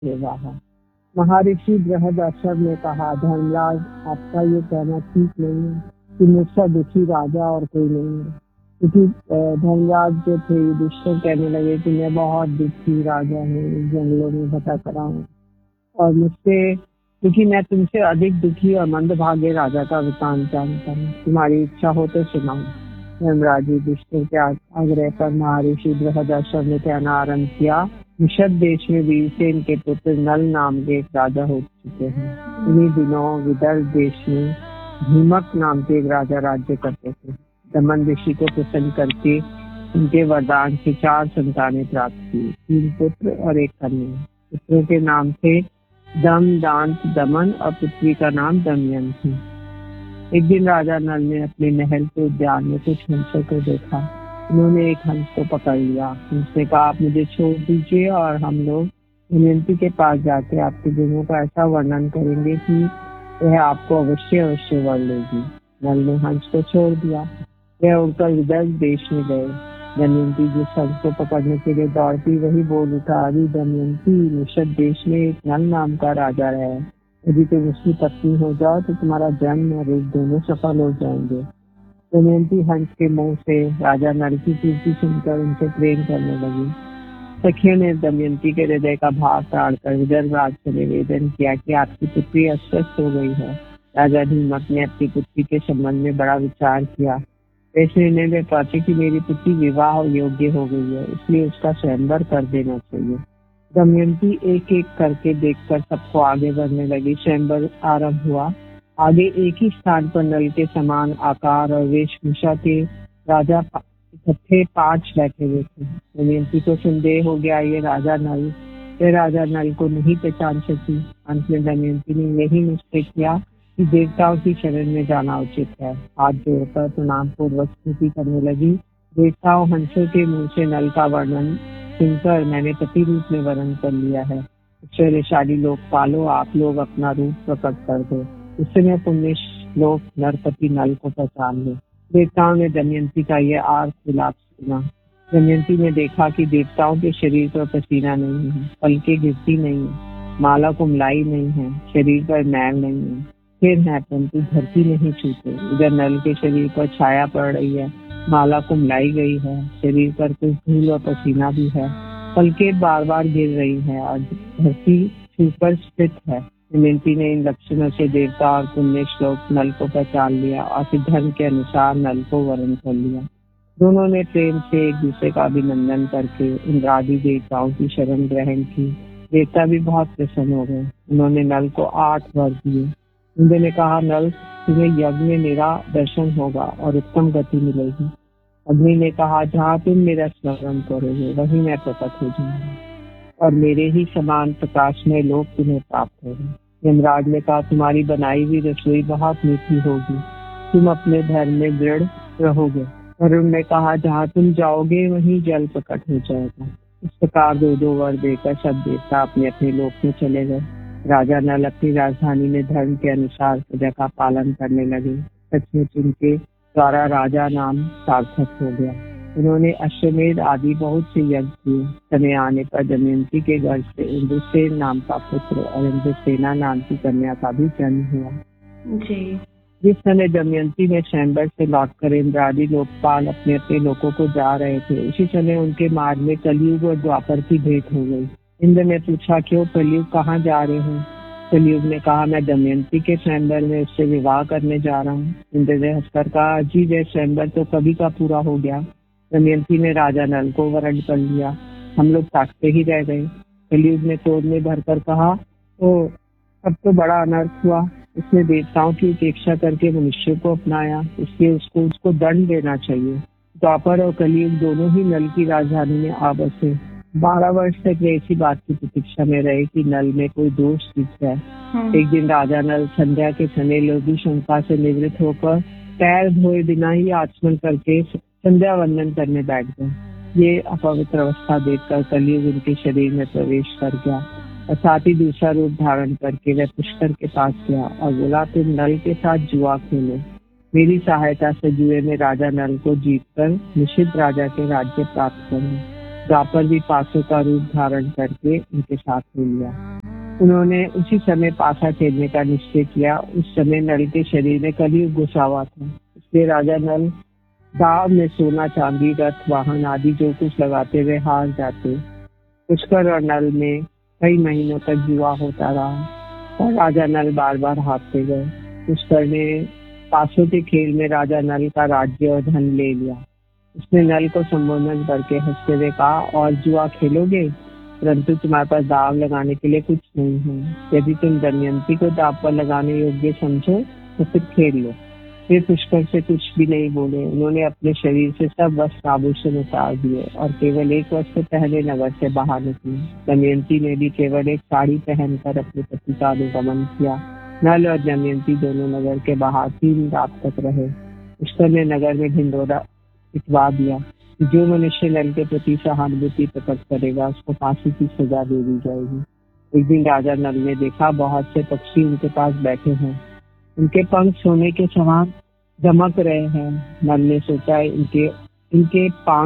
विवाह। महर्षि बृहदाश्रम ने कहा, धर्मराज, आपका ये कहना ठीक नहीं है कि मुझसे दुखी राजा और कोई नहीं है। क्योंकि धर्मराज जो थे युधिष्ठिर कहने लगे कि मैं बहुत दुखी राजा हूँ, जंगलों में भटक रहा हूँ और मुझसे, क्योंकि मैं तुमसे अधिक दुखी और मंदभागे राजा का वृतांत जानता हूँ। तुम्हारी इच्छा हो तो सुनाओ। धर्मराज युधिष्ठिर के आग्रह पर महर्षि बृहदाश्रम ने कहना आरंभ किया। निषद देश में वीरसेन के पुत्र नल नाम के एक राजा हो चुके हैं। इन्हीं दिनों विदर्भ देश में भीमक नाम के एक राजा राज्य करते थे। दमन ऋषि को प्रसन्न करके उनके वरदान से 4 संतानें प्राप्त की, 3 पुत्र और 1 कन्या। पुत्रों के नाम थे दम, दांत, दमन और पुत्री का नाम दमयंती। एक दिन राजा नल ने अपने महल के उद्यान में कुछ हंसों को देखा। उन्होंने एक हंस को पकड़ लिया। उसने कहा, आप मुझे छोड़ दीजिए और हम लोग दमयंती के पास जाके आपके गुणों का ऐसा वर्णन करेंगे कि वह आपको अवश्य वर लेगी। नल ने हंस को छोड़ दिया। वह उड़कर विदर्भ देश में गए। दमयंती जिस हंस को पकड़ने के लिए दौड़ती, वही बोल उठा, अरे दमयंती, निषद देश में एक नल नाम का राजा है। यदि तुम उसकी पत्नी हो जाओ तो तुम्हारा जन्म और रूप दोनों सफल हो जाएंगे। दमयंती हंस के मुंह से राजा नल की कीर्ति सुनकर उनसे प्रेम करने लगी। सखियों ने दमयंती के हृदय का भाव ताड़कर विदर्भ राज से निवेदन किया कि आपकी पुत्री अस्वस्थ हो गई है। राजा भीमक ने अपनी पुत्री के संबंध में बड़ा विचार किया। इस निर्णय में पहुंचे कि मेरी पुत्री विवाह योग्य हो गई है, इसलिए उसका स्वयंवर कर देना चाहिए। दमयंती एक एक करके देखकर सबको आगे बढ़ने लगी। स्वयंवर आरंभ हुआ। आगे एक ही स्थान पर नल के समान आकार और वेशभूषा के राजा इकट्ठे 5 बैठे हुए थे। दमयंती को संदेह हो गया, ये राजा नल को नहीं पहचान सकी। अंत में दमयंती ने यही निश्चय किया कि देवताओं की शरण में जाना उचित है। हाथ जोड़कर प्रणाम पूर्वक स्तुति करने लगी। देवताओं, हंसों के मुंह से नल का वर्णन सुनकर मैंने पति रूप में वर्ण कर लिया है। ऐश्वर्यशाली लोकपालों, आप लोग अपना रूप प्रकट कर दो, इससे मैं पुण्य लोक नरपति नल को पहचान लूं। देवताओं ने दमयंती का यह आर्त विलाप सुना। दमयंती ने देखा कि देवताओं के शरीर पर पसीना नहीं है, पलकें गिरती नहीं है, माला कुमलाई नहीं है, शरीर पर मैल नहीं है, फिर है परंतु धरती नहीं छूते। इधर नल के शरीर पर छाया पड़ रही है, माला कुमलाई गई है, शरीर पर कुछ धूल और पसीना भी है, पलकें बार बार गिर रही है और धरती छूकर स्थित है। दमयंती ने इन लक्षणों से देवता और पुण्य श्लोक नल को पहचान लिया और फिर धर्म के अनुसार नल को वर्ण कर लिया। दोनों ने प्रेम से एक दूसरे का अभिनंदन करके इंद्रादि देवताओं की शरण ग्रहण की। देवता भी बहुत प्रसन्न हो गए। उन्होंने नल को 8 वर दिए। इंद्र ने कहा, नल, तुम्हें यज्ञ में मेरा दर्शन होगा और उत्तम गति मिलेगी। अग्नि ने कहा, जहाँ तुम मेरा स्मरण करोगे वहीं मैं प्रकट हो जाऊंगा और मेरे ही समान प्रकाशमय लोक तुम्हें प्राप्त होगा। यमराज ने कहा, तुम्हारी बनाई हुई रसोई बहुत मीठी होगी, तुम अपने धर्म में दृढ़ रहोगे। वरुण ने कहा, जहाँ तुम जाओगे वहीं जल प्रकट हो जाएगा। इस प्रकार 2-2 वर देकर सब देवता अपने अपने लोक में चले गए। राजा नल अपनी राजधानी में धर्म के अनुसार प्रजा का पालन करने लगे। सचमुच उनके द्वारा राजा नाम सार्थक हो गया। उन्होंने अश्वमेध आदि बहुत से यज्ञ किए। समय आने पर दमयंती के गर्भ से इंद्रसेन नाम का पुत्र और इंद्रसेना नाम की कन्या का भी जन्म हुआ। जी। जिस समय दमयंती ने स्वयंवर से लौटकर इंद्रादि लोकपाल अपने अपने लोकों को जा रहे थे, उसी समय उनके मार्ग में कलयुग और द्वापर की भेंट हो गई। इंद्र ने पूछा, क्यों कलयुग, कहाँ जा रहे हो? कलयुग ने कहा, मैं दमयंती के स्वयंवर में उससे विवाह करने जा रहा हूँ। इंद्र ने हंसकर कहा, जी, वह स्वयंवर तो कभी का पूरा हो गया। दमयंती ने राजा नल को वर्ण कर लिया। हम लोग ताकते ही रह गए। कलयुग ने क्रोध में भरकर कहा, ओ, अब तो बड़ा अनर्थ हुआ। उसने देवताओं की उपेक्षा करके मनुष्य को अपनाया, इसलिए उसको दंड देना चाहिए। द्वापर और कलयुग दोनों ही नल की राजधानी में आ बसे। 12 वर्ष तक वे इसी बात की प्रतीक्षा में रहे कि नल में कोई दोष दिख जाए। एक दिन राजा नल संध्या के समय लोभी शंका से निवृत्त होकर पैर धोए बिना ही आचमन करके संध्या वंदन करने बैठ गए। ये अपवित्र अवस्था देखकर कलयुग उनके शरीर में प्रवेश कर गया और साथ ही दूसरा रूप धारण करके वह पुष्कर के पास गया और बोला, तुम नल के साथ जुआ खेलो। मेरी सहायता से जुए में राजा नल को जीतकर निषिद्ध राजा के राज्य प्राप्त करूं। द्वापर भी पासों का रूप धारण करके उनके साथ हो लिया। उन्होंने उसी समय पासा खेलने का निश्चय किया। उस समय नल के शरीर में कलयुग घुसा हुआ था, इसलिए राजा नल दाव में सोना, चांदी, रथ, वाहन आदि जो कुछ लगाते हुए हार जाते। पुष्कर और नल में कई महीनों तक जुआ होता रहा और राजा नल बार बार हारते गए। पुष्कर ने पासों के खेल में राजा नल का राज्य और धन ले लिया। उसने नल को संबोधन करके हंसते हुए कहा, और जुआ खेलोगे, परंतु तुम्हारे पास दाव लगाने के लिए कुछ नहीं है। यदि तुम दमयंती को दाव पर लगाने योग्य समझो तो फिर खेल लो। वे पुष्कर से कुछ भी नहीं बोले। उन्होंने अपने शरीर से सब वस्त्र आभूषण उतार दिए और केवल एक वस्त्र पहने नगर से बाहर निकली। दमयंती ने भी केवल एक साड़ी पहनकर अपने पति का अनुगमन किया। नल और दमयंती दोनों नगर के बाहर 3 रात तक रहे। पुष्कर ने नगर में ढिंढोरा पिटवा दिया कि जो मनुष्य नल के प्रति सहानुभूति प्रकट करेगा उसको फांसी की सजा दे दी जाएगी। एक दिन राजा नल ने देखा बहुत से पक्षी उनके पास बैठे हैं, उनके पंख सोने के समान चमक रहे हैं। नल ने सोचा इनके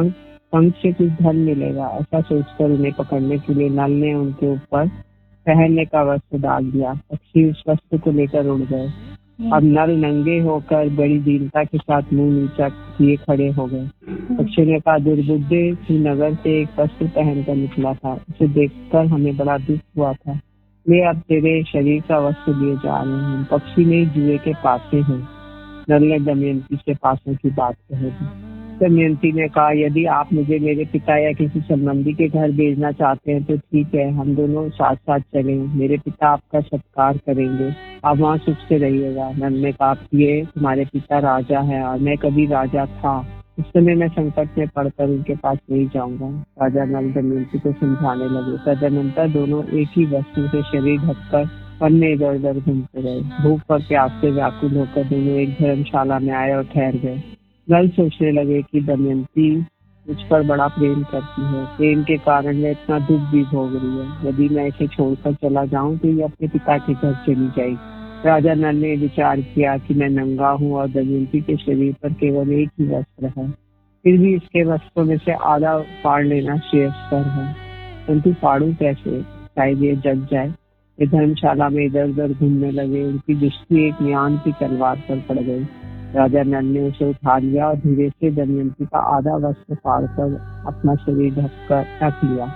पंख से कुछ धन मिलेगा। ऐसा सोचकर उन्हें पकड़ने के लिए नल ने उनके ऊपर पहनने का वस्त्र डाल दिया। पक्षी उस वस्त्र को लेकर उड़ गए। अब नल नंगे होकर बड़ी दीनता के साथ मुंह नीचा किए खड़े हो गए। पक्षी ने कहा, दुर्बुद्धे, तू नगर से एक वस्त्र पहनकर निकला था, उसे देखकर हमें बड़ा दुख हुआ था। वे अब तेरे शरीर का वस्त्र लिए जा रहे हैं। पक्षी ने जुए के पासे हैं। नल ने दमयंती से पासों की बात कह दी। दमयंती ने कहा, यदि आप मुझे मेरे पिता या किसी संबंधी के घर भेजना चाहते हैं तो ठीक है, हम दोनों साथ साथ चलें। मेरे पिता आपका सत्कार करेंगे, आप वहाँ सुख से रहिएगा। नल ने कहा, ये तुम्हारे पिता राजा है और मैं कभी राजा था। इस समय मैं संकट में पड़कर उनके पास नहीं जाऊंगा। राजा नल दमयंती को समझाने लगे। तदनंतर दोनों एक ही वस्त्र से शरीर ढककर वन में इधर उधर घूमते गए। भूख और प्यास से व्याकुल होकर दोनों एक धर्मशाला में आए और ठहर गए। नल सोचने लगे कि दमयंती मुझ पर बड़ा प्रेम करती है, प्रेम के कारण मैं इतना दुख भी भोग रही है। यदि मैं इसे छोड़कर चला जाऊं तो ये अपने पिता के घर चली जाएगी। राजा नल ने विचार किया कि मैं नंगा हूँ और दमयंती के शरीर पर केवल एक ही वस्त्र है, फिर भी इसके वस्त्रों में से आधा फाड़ लेना श्रेयस्कर है। परंतु फाड़ू कैसे, शायद ये जग जाए। वे धर्मशाला में इधर उधर घूमने लगे। उनकी दृष्टि एक म्यान की तलवार पर पड़ गई। राजा नल ने उसे उठा लिया और धीरे से दमयंती का आधा वस्त्र फाड़कर अपना शरीर ढककर रख लिया।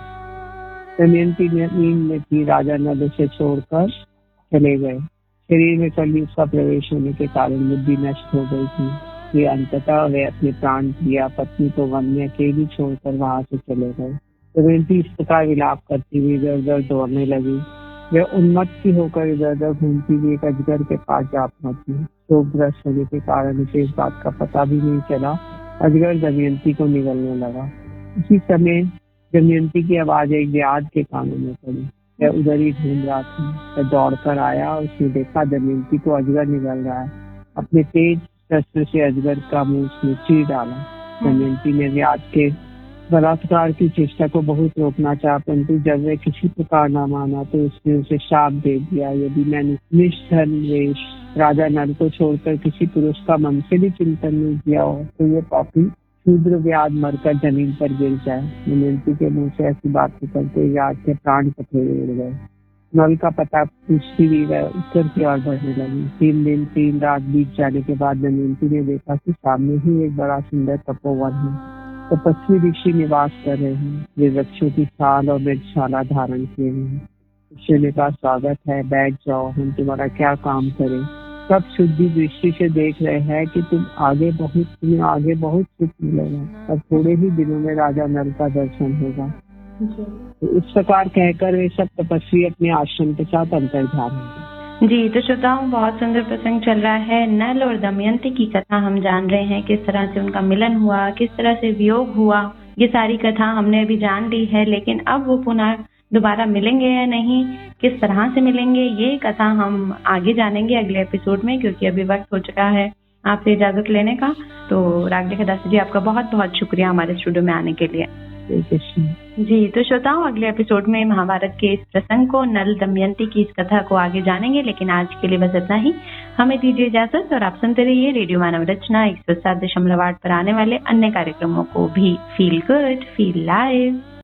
दमयंती नींद में थी। राजा नल उसे छोड़कर चले गए। शरीर में कलयुग का प्रवेश होने के कारण बुद्धि नष्ट हो गई थी। वे अंततः वे अपने प्राण प्रिया पत्नी को वन में अकेली छोड़कर वहां से चले गए। दमयंती इस प्रकार विलाप करती हुई इधर उधर दौड़ने लगी। वे उन्मत्त होकर इधर उधर घूमती हुई एक अजगर के पास जा पहुंची। शोकग्रस्त होने के कारण उसे इस बात का पता भी नहीं चला। अजगर दमयंती को निगलने लगा। उसी समय दमयंती की आवाज एक व्याध के कानों में पड़ी। वह उधर ही घूम रहा था। वह दौड़कर आया। उसने देखा दमयंती को अजगर निगल रहा है। अपने तेज शस्त्र से अजगर का मुंह उसने चीर डाला। दमयंती ने व्याध के बलात्कार की चेष्टा को बहुत रोकना चाहा, परंतु जब वह किसी प्रकार न माना तो उसने उसे शाप दे दिया, यदि मैंने निष्धन वेश राजा नल को छोड़कर किसी पुरुष का मन से भी चिंतन नहीं किया हो तो ये पापी शूद्र व्याध मरकर जमीन पर गिर जाए। दमयंती के मुंह से ऐसी बात निकलते व्याध के प्राण कठोर उड़ गए। नल का पता पूछती हुई वह उत्तर की ओर बढ़ने लगी। 3 दिन 3 रात बीत जाने के बाद दमयंती ने देखा कि सामने ही एक बड़ा सुंदर तपोवन है। तपस्वी ऋषि निवास कर रहे हैं। वे वृक्षों की छाल और मृगशाला धारण किए हुए हैं। ऋषि ने कहा, स्वागत है, बैठ जाओ, हम तुम्हारा क्या काम करें। सब शुद्धि दृष्टि से देख रहे हैं कि तुम्हें आगे बहुत सुख मिलेगा और थोड़े ही दिनों में राजा नल का दर्शन होगा। तो इस प्रकार कहकर वे सब तपस्वी अपने आश्रम के साथ अंतर्धान होंगे। जी, तो श्रोताओं, बहुत सुंदर प्रसंग चल रहा है। नल और दमयंती की कथा हम जान रहे हैं, किस तरह से उनका मिलन हुआ, किस तरह से वियोग हुआ, ये सारी कथा हमने अभी जान ली है। लेकिन अब वो पुनः दोबारा मिलेंगे या नहीं, किस तरह से मिलेंगे, ये कथा हम आगे जानेंगे अगले एपिसोड में, क्योंकि अभी वक्त हो चुका है आपसे इजाजत लेने का। तो रागलेखा दासी जी, आपका बहुत बहुत शुक्रिया हमारे स्टूडियो में आने के लिए। जी, तो श्रोताओं, अगले एपिसोड में महाभारत के इस प्रसंग को, नल दमयंती की इस कथा को आगे जानेंगे। लेकिन आज के लिए बस इतना ही। हमें दीजिए इजाजत और आप सुनते रहिए रेडियो मानव रचना 107.8 पर आने वाले अन्य कार्यक्रमों को भी। Feel good, feel live.